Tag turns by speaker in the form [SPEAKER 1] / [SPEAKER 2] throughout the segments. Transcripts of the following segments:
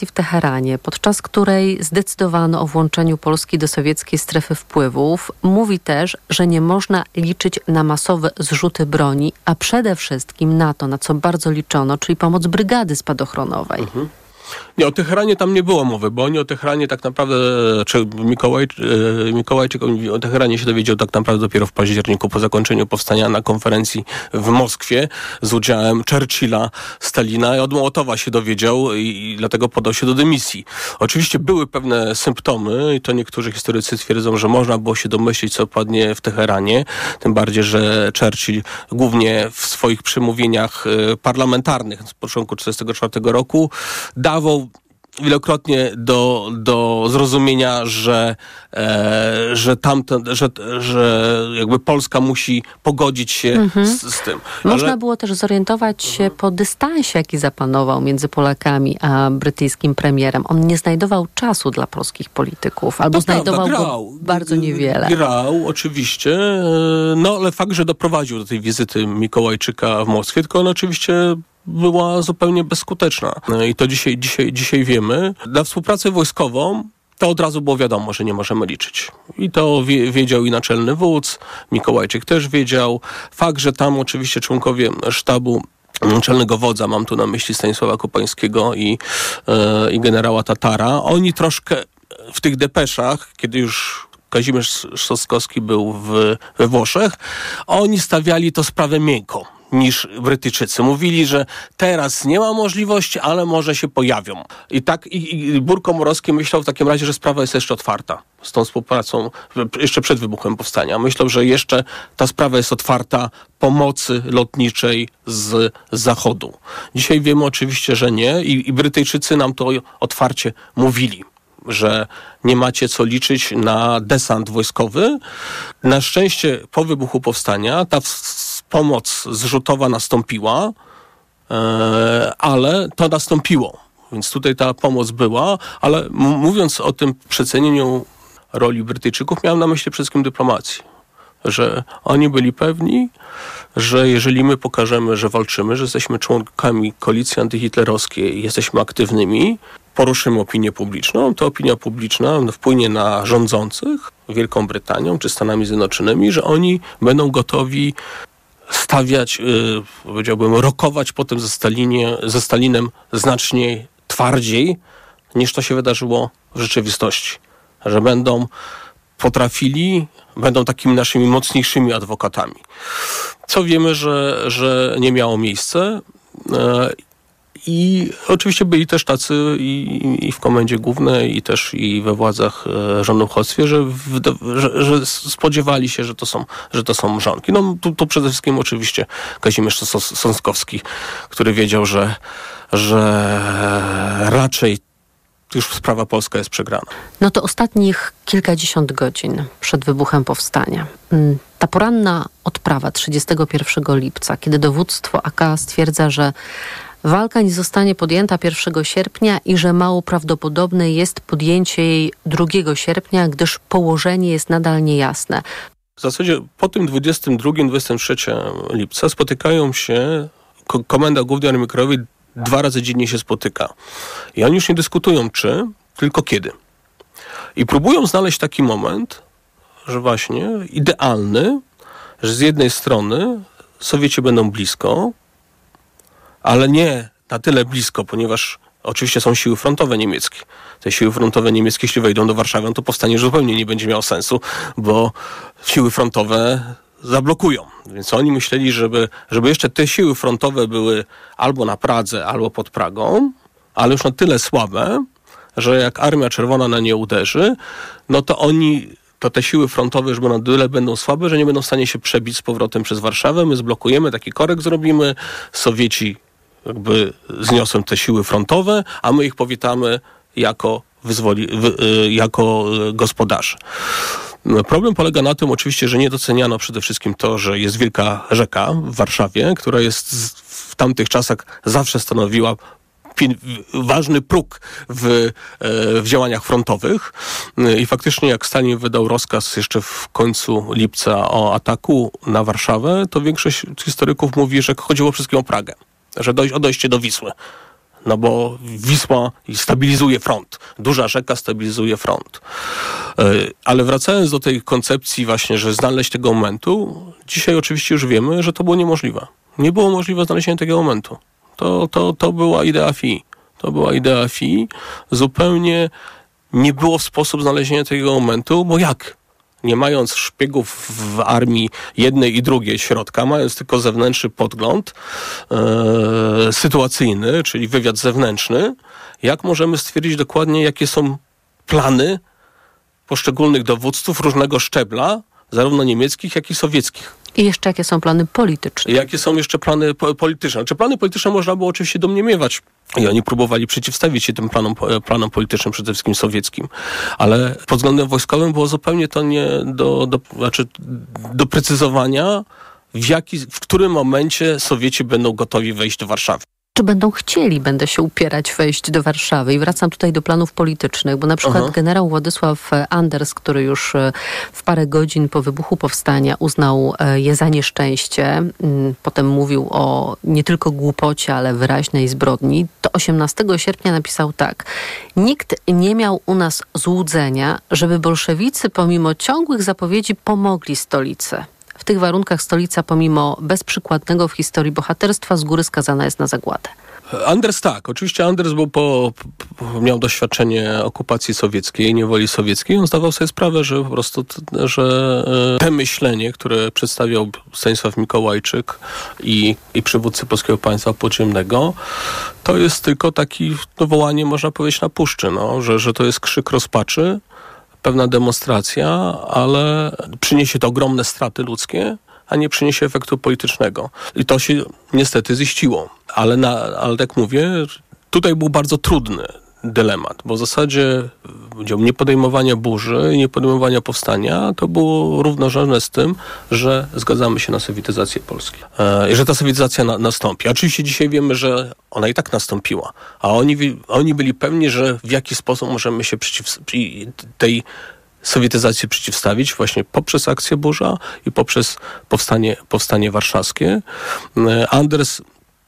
[SPEAKER 1] w Teheranie, podczas której zdecydowano o włączeniu Polski do sowieckiej strefy wpływów, mówi też, że nie można liczyć na masowe zrzuty broni, a przede wszystkim na to, na co bardzo liczono, czyli pomoc brygady spadochronowej.
[SPEAKER 2] Nie, o Teheranie tam nie było mowy, bo oni o Teheranie tak naprawdę, czy Mikołajczyk o Teheranie się dowiedział tak naprawdę dopiero w październiku, po zakończeniu powstania na konferencji w Moskwie z udziałem Churchilla, Stalina i od Mołotowa się dowiedział i dlatego podał się do dymisji. Oczywiście były pewne symptomy i to niektórzy historycy twierdzą, że można było się domyślić, co padnie w Teheranie, tym bardziej, że Churchill głównie w swoich przemówieniach parlamentarnych z początku 1944 roku dawał wielokrotnie do zrozumienia, że jakby Polska musi pogodzić się z tym.
[SPEAKER 1] Można było też zorientować się po dystansie, jaki zapanował między Polakami a brytyjskim premierem. On nie znajdował czasu dla polskich polityków, albo znajdował go bardzo niewiele.
[SPEAKER 2] Grał, oczywiście, ale fakt, że doprowadził do tej wizyty Mikołajczyka w Moskwie, tylko on oczywiście była zupełnie bezskuteczna. I to dzisiaj wiemy. Na współpracę wojskową to od razu było wiadomo, że nie możemy liczyć. I to wiedział i naczelny wódz, Mikołajczyk też wiedział. Fakt, że tam oczywiście członkowie sztabu naczelnego wodza, mam tu na myśli Stanisława Kopańskiego i generała Tatara, oni troszkę w tych depeszach, kiedy już Kazimierz Sosnkowski był we Włoszech, oni stawiali to sprawę miękko niż Brytyjczycy. Mówili, że teraz nie ma możliwości, ale może się pojawią. I Bór Komorowski myślał w takim razie, że sprawa jest jeszcze otwarta z tą współpracą jeszcze przed wybuchem powstania. Myślał, że jeszcze ta sprawa jest otwarta pomocy lotniczej z Zachodu. Dzisiaj wiemy oczywiście, że nie i Brytyjczycy nam to otwarcie mówili, że nie macie co liczyć na desant wojskowy. Na szczęście po wybuchu powstania ta pomoc zrzutowa nastąpiła, ale to nastąpiło. Więc tutaj ta pomoc była, ale mówiąc o tym przecenieniu roli Brytyjczyków, miałem na myśli przede wszystkim dyplomacji. Że oni byli pewni, że jeżeli my pokażemy, że walczymy, że jesteśmy członkami koalicji antyhitlerowskiej i jesteśmy aktywnymi, poruszymy opinię publiczną, to opinia publiczna wpłynie na rządzących Wielką Brytanią czy Stanami Zjednoczonymi, że oni będą gotowi stawiać, powiedziałbym, rokować potem ze Stalinem znacznie twardziej, niż to się wydarzyło w rzeczywistości. Że będą takimi naszymi mocniejszymi adwokatami. Co wiemy, że nie miało miejsca. I oczywiście byli też tacy i w Komendzie Głównej, i też i we władzach rządowchowstwie, że spodziewali się, że to są mrzonki. No tu przede wszystkim oczywiście Kazimierz Sosnkowski, który wiedział, że raczej już sprawa polska jest przegrana.
[SPEAKER 1] No to ostatnich kilkadziesiąt godzin przed wybuchem powstania. Ta poranna odprawa 31 lipca, kiedy dowództwo AK stwierdza, że walka nie zostanie podjęta 1 sierpnia i że mało prawdopodobne jest podjęcie jej 2 sierpnia, gdyż położenie jest nadal niejasne.
[SPEAKER 2] W zasadzie po tym 22-23 lipca spotykają się Komenda Główna Armii Krajowej 2 razy dziennie się spotyka. I oni już nie dyskutują tylko kiedy. I próbują znaleźć taki moment, że właśnie idealny, że z jednej strony Sowieci będą blisko, ale nie na tyle blisko, ponieważ oczywiście są siły frontowe niemieckie. Te siły frontowe niemieckie, jeśli wejdą do Warszawy, to powstanie zupełnie nie będzie miało sensu, bo siły frontowe zablokują. Więc oni myśleli, żeby jeszcze te siły frontowe były albo na Pradze, albo pod Pragą, ale już na tyle słabe, że jak Armia Czerwona na nie uderzy, no to te siły frontowe już na tyle będą słabe, że nie będą w stanie się przebić z powrotem przez Warszawę. My zblokujemy, taki korek zrobimy, Sowieci jakby zniosą te siły frontowe, a my ich powitamy jako gospodarze. Problem polega na tym oczywiście, że nie doceniano przede wszystkim to, że jest wielka rzeka w Warszawie, która jest w tamtych czasach zawsze stanowiła ważny próg w działaniach frontowych i faktycznie jak Stalin wydał rozkaz jeszcze w końcu lipca o ataku na Warszawę, to większość historyków mówi, że chodziło wszystkim o Pragę, że o dojście do Wisły. No bo Wisła stabilizuje front. Duża rzeka stabilizuje front. Ale wracając do tej koncepcji właśnie, że znaleźć tego momentu, dzisiaj oczywiście już wiemy, że to było niemożliwe. Nie było możliwe znalezienie tego momentu. To była idea FI. To była idea FI. Zupełnie nie było sposób znalezienia tego momentu, bo jak? Nie mając szpiegów w armii jednej i drugiej środka, mając tylko zewnętrzny podgląd sytuacyjny, czyli wywiad zewnętrzny, jak możemy stwierdzić dokładnie, jakie są plany poszczególnych dowódców różnego szczebla, zarówno niemieckich, jak i sowieckich.
[SPEAKER 1] I jeszcze jakie są plany polityczne?
[SPEAKER 2] Jakie są jeszcze plany polityczne? Czy plany polityczne można było oczywiście domniemywać. I oni próbowali przeciwstawić się tym planom politycznym, przede wszystkim sowieckim. Ale pod względem wojskowym było zupełnie to nie do doprecyzowania, w którym momencie Sowieci będą gotowi wejść do Warszawy.
[SPEAKER 1] Czy będę się upierać, wejść do Warszawy? I wracam tutaj do planów politycznych, bo na przykład generał Władysław Anders, który już w parę godzin po wybuchu powstania uznał je za nieszczęście, potem mówił o nie tylko głupocie, ale wyraźnej zbrodni, to 18 sierpnia napisał tak: nikt nie miał u nas złudzenia, żeby bolszewicy pomimo ciągłych zapowiedzi pomogli stolicy. W tych warunkach stolica, pomimo bezprzykładnego w historii bohaterstwa, z góry skazana jest na zagładę.
[SPEAKER 2] Anders tak. Oczywiście Anders miał doświadczenie okupacji sowieckiej, niewoli sowieckiej. On zdawał sobie sprawę, że po prostu te myślenie, które przedstawiał Stanisław Mikołajczyk i przywódcy Polskiego Państwa Podziemnego, to jest tylko takie wołanie, można powiedzieć, na puszczy, że to jest krzyk rozpaczy, pewna demonstracja, ale przyniesie to ogromne straty ludzkie, a nie przyniesie efektu politycznego. I to się niestety ziściło. Ale tak mówię, tutaj był bardzo trudny dylemat, bo w zasadzie niepodejmowania burzy, niepodejmowania powstania to było równorzędne z tym, że zgadzamy się na sowietyzację Polski. I że ta sowietyzacja nastąpi. Oczywiście dzisiaj wiemy, że ona i tak nastąpiła, a oni byli pewni, że w jaki sposób możemy się tej sowietyzacji przeciwstawić właśnie poprzez akcję Burza i poprzez powstanie warszawskie. Anders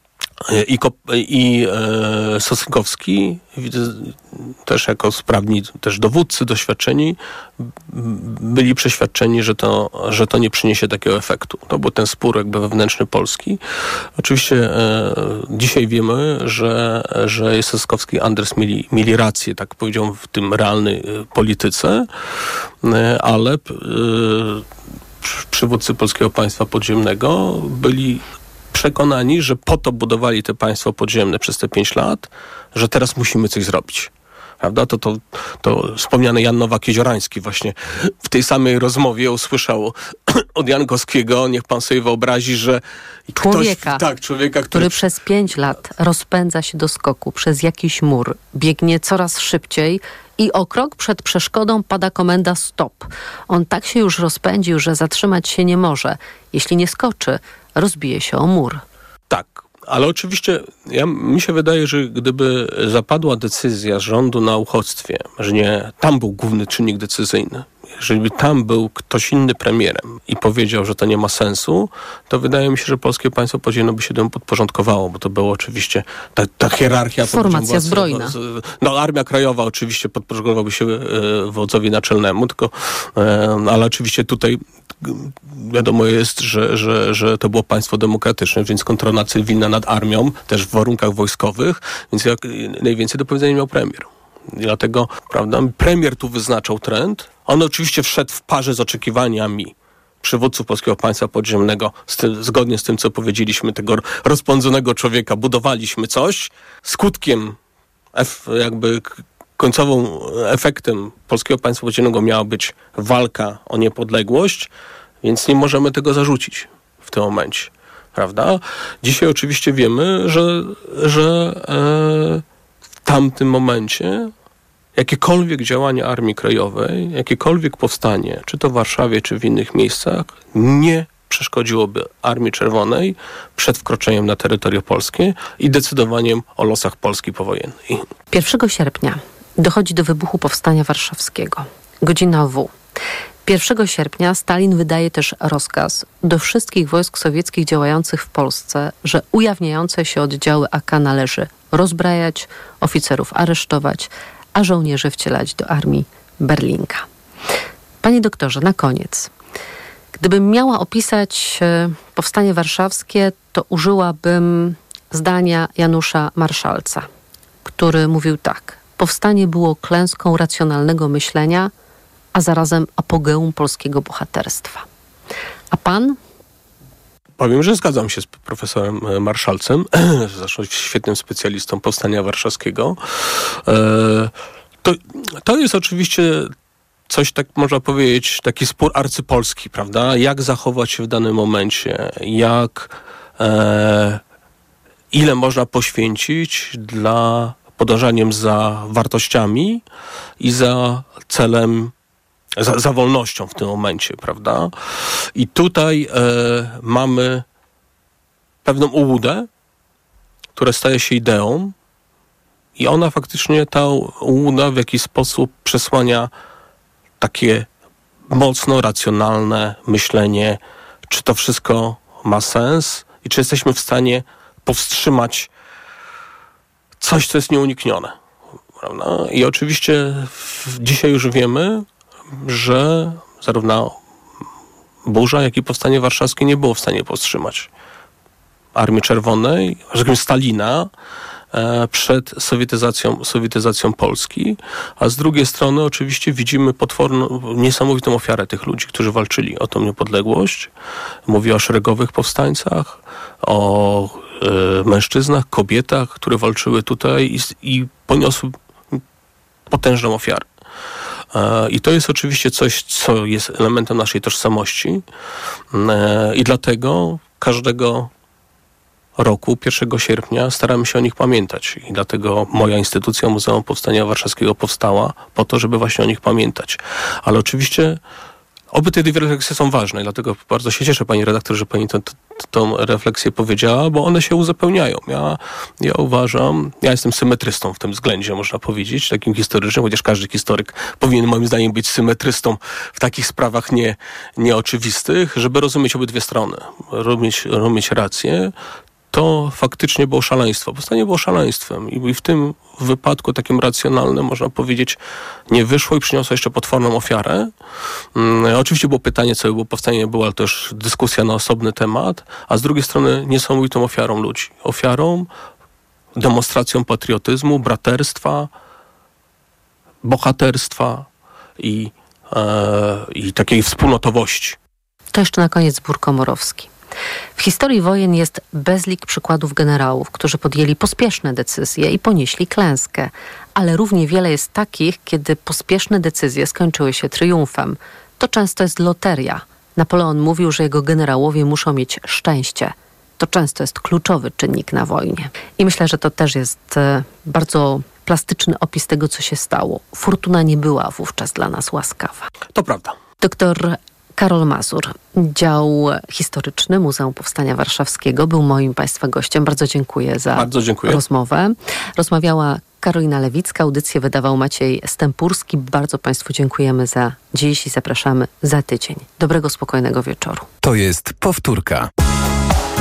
[SPEAKER 2] i Sosnkowski, też jako sprawni też dowódcy doświadczeni, byli przeświadczeni, że to nie przyniesie takiego efektu. To był ten spór jakby wewnętrzny Polski. Oczywiście dzisiaj wiemy, że Sosnkowski i Anders mieli rację, tak powiedział, w tym realnej polityce, ale przywódcy Polskiego Państwa Podziemnego byli przekonani, że po to budowali te państwo podziemne przez te 5 lat, że teraz musimy coś zrobić. Prawda? To wspomniany Jan Nowak-Jeziorański właśnie w tej samej rozmowie usłyszał od Jankowskiego, niech pan sobie wyobrazi, że człowieka,
[SPEAKER 1] który przez 5 lat rozpędza się do skoku przez jakiś mur, biegnie coraz szybciej i o krok przed przeszkodą pada komenda stop. On tak się już rozpędził, że zatrzymać się nie może. Jeśli nie skoczy, rozbije się o mur. Tak,
[SPEAKER 2] ale oczywiście mi się wydaje, że gdyby zapadła decyzja rządu na uchodźstwie, że nie tam był główny czynnik decyzyjny, jeżeli tam był ktoś inny premierem i powiedział, że to nie ma sensu, to wydaje mi się, że Polskie Państwo Podziemne by się temu podporządkowało, bo to było oczywiście ta hierarchia.
[SPEAKER 1] Formacja zbrojna.
[SPEAKER 2] Armia Krajowa oczywiście podporządkowałaby się wodzowi naczelnemu, ale oczywiście tutaj wiadomo jest, że to było państwo demokratyczne, więc kontrola cywilna nad armią, też w warunkach wojskowych, więc jak najwięcej do powiedzenia miał premier. I dlatego, prawda, premier tu wyznaczał trend. On oczywiście wszedł w parze z oczekiwaniami przywódców Polskiego Państwa Podziemnego, zgodnie z tym, co powiedzieliśmy, tego rozpędzonego człowieka, budowaliśmy coś. Skutkiem, końcowym efektem Polskiego Państwa Podziemnego miała być walka o niepodległość, więc nie możemy tego zarzucić w tym momencie, prawda? Dzisiaj oczywiście wiemy, że w tamtym momencie jakiekolwiek działanie Armii Krajowej, jakiekolwiek powstanie, czy to w Warszawie, czy w innych miejscach, nie przeszkodziłoby Armii Czerwonej przed wkroczeniem na terytorium polskie i decydowaniem o losach Polski powojennej.
[SPEAKER 1] 1 sierpnia dochodzi do wybuchu Powstania Warszawskiego. Godzina W. 1 sierpnia Stalin wydaje też rozkaz do wszystkich wojsk sowieckich działających w Polsce, że ujawniające się oddziały AK należy rozbrajać, oficerów aresztować, a żołnierzy wcielać do armii Berlinga. Panie doktorze, na koniec. Gdybym miała opisać powstanie warszawskie, to użyłabym zdania Janusza Marszalca, który mówił tak. Powstanie było klęską racjonalnego myślenia, a zarazem apogeum polskiego bohaterstwa. A pan?
[SPEAKER 2] Powiem, że zgadzam się z profesorem Marszalcem, zresztą świetnym specjalistą powstania warszawskiego. To jest oczywiście coś, tak można powiedzieć, taki spór arcypolski, prawda? Jak zachować się w danym momencie, ile można poświęcić dla podążaniem za wartościami i za celem, za wolnością w tym momencie, prawda? I tutaj mamy pewną ułudę, która staje się ideą i ona faktycznie, ta ułuda w jakiś sposób przesłania takie mocno racjonalne myślenie, czy to wszystko ma sens i czy jesteśmy w stanie powstrzymać coś, co jest nieuniknione. Prawda? I oczywiście dzisiaj już wiemy, że zarówno burza, jak i powstanie warszawskie nie było w stanie powstrzymać Armii Czerwonej, że tak powiem Stalina, przed sowietyzacją Polski, a z drugiej strony oczywiście widzimy niesamowitą ofiarę tych ludzi, którzy walczyli o tą niepodległość. Mówię o szeregowych powstańcach, o mężczyznach, kobietach, które walczyły tutaj i poniosły potężną ofiarę. I to jest oczywiście coś, co jest elementem naszej tożsamości i dlatego każdego roku, 1 sierpnia, staramy się o nich pamiętać. I dlatego moja instytucja Muzeum Powstania Warszawskiego powstała po to, żeby właśnie o nich pamiętać. Ale oczywiście oby te dwie refleksje są ważne. I dlatego bardzo się cieszę, pani redaktor, że pani tą refleksję powiedziała, bo one się uzupełniają. Ja uważam, ja jestem symetrystą w tym względzie, można powiedzieć, takim historycznym, chociaż każdy historyk powinien moim zdaniem być symetrystą w takich sprawach nieoczywistych, żeby rozumieć obydwie strony, rozumieć rację. To faktycznie było szaleństwo. Powstanie było szaleństwem i w tym wypadku takim racjonalnym, można powiedzieć, nie wyszło i przyniosło jeszcze potworną ofiarę. Oczywiście było pytanie, co było powstanie, była to już dyskusja na osobny temat, a z drugiej strony niesamowitą ofiarą ludzi. Ofiarą, demonstracją patriotyzmu, braterstwa, bohaterstwa i takiej wspólnotowości.
[SPEAKER 1] To jeszcze na koniec zbór komorowski. W historii wojen jest bezlik przykładów generałów, którzy podjęli pospieszne decyzje i ponieśli klęskę. Ale równie wiele jest takich, kiedy pospieszne decyzje skończyły się triumfem. To często jest loteria. Napoleon mówił, że jego generałowie muszą mieć szczęście. To często jest kluczowy czynnik na wojnie. I myślę, że to też jest bardzo plastyczny opis tego, co się stało. Fortuna nie była wówczas dla nas łaskawa.
[SPEAKER 2] To prawda.
[SPEAKER 1] Doktor Karol Mazur, dział historyczny Muzeum Powstania Warszawskiego, był moim państwa gościem. Bardzo dziękuję za rozmowę. Rozmawiała Karolina Lewicka, audycję wydawał Maciej Stępurski. Bardzo państwu dziękujemy za dziś i zapraszamy za tydzień. Dobrego, spokojnego wieczoru.
[SPEAKER 3] To jest powtórka.